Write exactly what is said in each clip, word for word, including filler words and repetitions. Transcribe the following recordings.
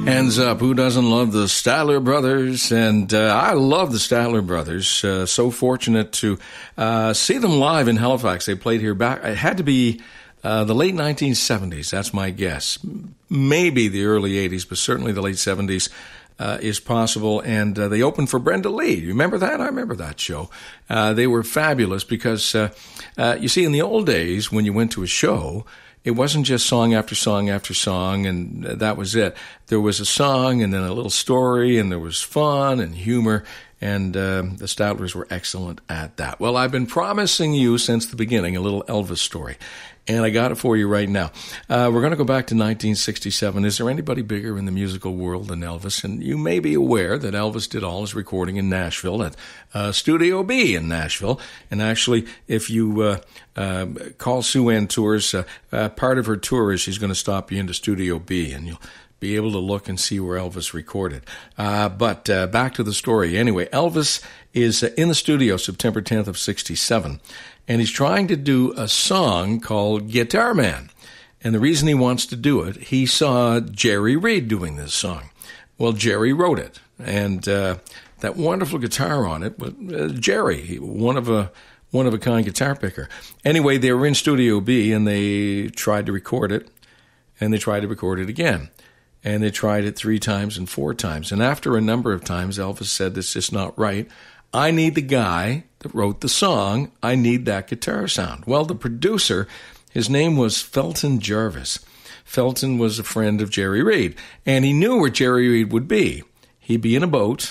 Hands up, who doesn't love the Statler Brothers? And uh, I love the Statler Brothers. Uh, so fortunate to uh, see them live in Halifax. They played here back, it had to be uh, the late nineteen seventies, that's my guess. Maybe the early eighties, but certainly the late seventies uh, is possible. And uh, they opened for Brenda Lee. You remember that? I remember that show. Uh, they were fabulous because, uh, uh, you see, in the old days, when you went to a show, it wasn't just song after song after song, and that was it. There was a song and then a little story, and there was fun and humor, and uh, the Statlers were excellent at that. Well, I've been promising you since the beginning a little Elvis story, and I got it for you right now. Uh, we're going to go back to nineteen sixty-seven. Is there anybody bigger in the musical world than Elvis? And you may be aware that Elvis did all his recording in Nashville at uh, Studio B in Nashville. And actually, if you uh, uh, call Sue Ann Tours, uh, uh, part of her tour is she's going to stop you into Studio B, and you'll be able to look and see where Elvis recorded. Uh, but uh, back to the story. Anyway, Elvis is uh, in the studio September tenth of sixty-seven, and he's trying to do a song called Guitar Man. And the reason he wants to do it, he saw Jerry Reed doing this song. Well, Jerry wrote it, and uh, that wonderful guitar on it, but uh, Jerry, one of a one-of-a-kind guitar picker. Anyway, they were in Studio B, and they tried to record it, and they tried to record it again. And they tried it three times and four times. And after a number of times, Elvis said, "This is not right. I need the guy that wrote the song. I need that guitar sound." Well, the producer, his name was Felton Jarvis. Felton was a friend of Jerry Reed, and he knew where Jerry Reed would be. He'd be in a boat.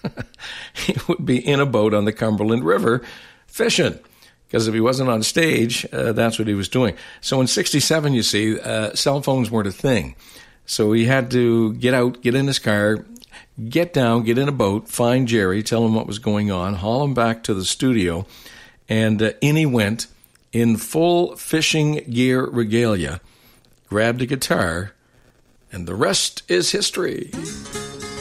He would be in a boat on the Cumberland River fishing, because if he wasn't on stage, uh, that's what he was doing. So in sixty-seven, you see, uh, cell phones weren't a thing. So he had to get out, get in his car, get down, get in a boat, find Jerry, tell him what was going on, haul him back to the studio, and uh, in he went in full fishing gear regalia, grabbed a guitar, and the rest is history.